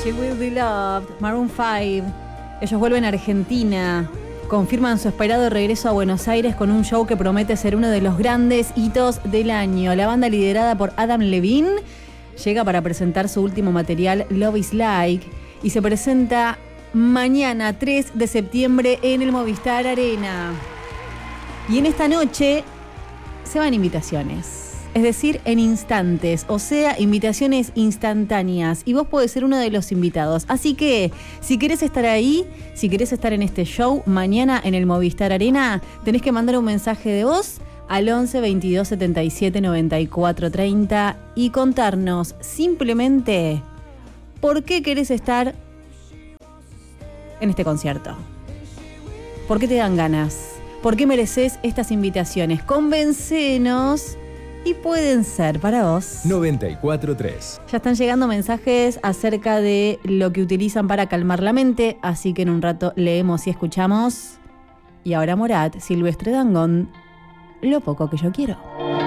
She Will Be Loved, Maroon 5. Ellos vuelven a Argentina. Confirman su esperado regreso a Buenos Aires con un show que promete ser uno de los grandes hitos del año. La banda, liderada por Adam Levine, llega para presentar su último material, Love Is Like, y se presenta mañana, 3 de septiembre, en el Movistar Arena. Y en esta noche se van invitaciones. Es decir, en instantes, o sea, invitaciones instantáneas. Y vos podés ser uno de los invitados. Así que, si querés estar ahí, si querés estar en este show, mañana en el Movistar Arena, tenés que mandar un mensaje de voz al 11 22 77 94 30 y contarnos simplemente por qué querés estar en este concierto. ¿Por qué te dan ganas? ¿Por qué mereces estas invitaciones? Convéncenos. Y pueden ser para vos 94.3. Ya están llegando mensajes acerca de lo que utilizan para calmar la mente, así que en un rato leemos y escuchamos. Y ahora Morat, Silvestre Dangond, Lo poco que yo quiero.